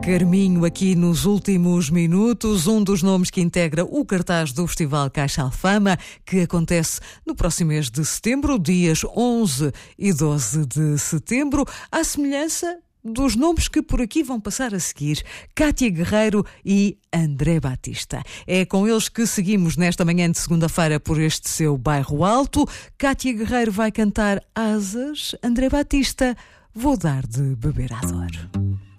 Carminho aqui nos últimos minutos, um dos nomes que integra o cartaz do Festival Caixa Alfama, que acontece no próximo mês de setembro, dias 11 e 12 de setembro, à semelhança dos nomes que por aqui vão passar a seguir: Cátia Guerreiro e André Batista. É com eles que seguimos nesta manhã de segunda-feira por este seu bairro alto. Cátia Guerreiro vai cantar Asas, André Batista, Vou Dar de Beber à Dor.